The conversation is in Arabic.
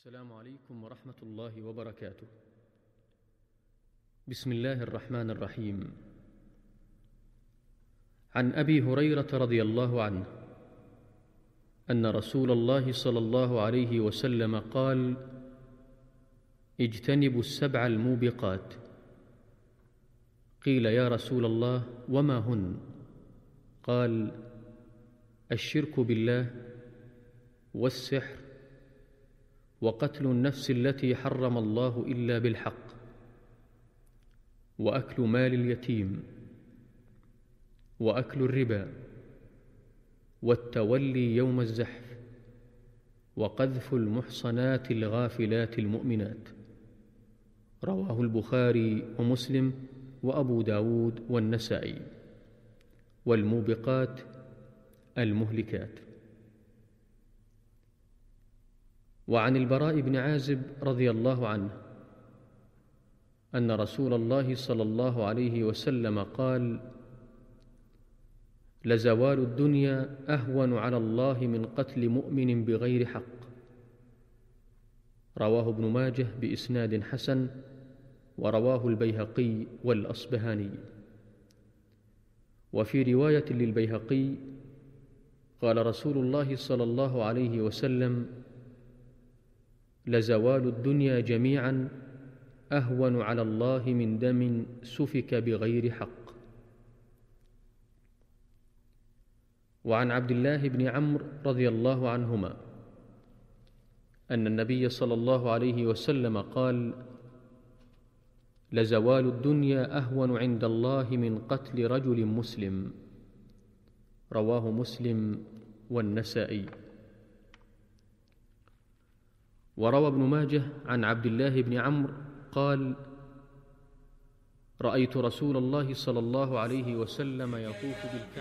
السلام عليكم ورحمة الله وبركاته. بسم الله الرحمن الرحيم. عن أبي هريرة رضي الله عنه أن رسول الله صلى الله عليه وسلم قال: اجتنبوا السبع الموبقات. قيل: يا رسول الله وما هن؟ قال: الشرك بالله، والسحر، وقتل النفس التي حرم الله إلا بالحق، وأكل مال اليتيم، وأكل الربا، والتولي يوم الزحف، وقذف المحصنات الغافلات المؤمنات. رواه البخاري ومسلم وأبو داود والنسائي. والموبقات المهلكات. وعن البراء بن عازب رضي الله عنه أن رسول الله صلى الله عليه وسلم قال: لزوال الدنيا أهون على الله من قتل مؤمن بغير حق. رواه ابن ماجه بإسناد حسن، ورواه البيهقي والأصبهاني. وفي رواية للبيهقي قال رسول الله صلى الله عليه وسلم: لزوال الدنيا جميعا أهون على الله من دم سفك بغير حق. وعن عبد الله بن عمرو رضي الله عنهما أن النبي صلى الله عليه وسلم قال: لزوال الدنيا أهون عند الله من قتل رجل مسلم. رواه مسلم والنسائي. وروى ابن ماجه عن عبد الله بن عمرو قال: رأيت رسول الله صلى الله عليه وسلم يطوف بالكعبة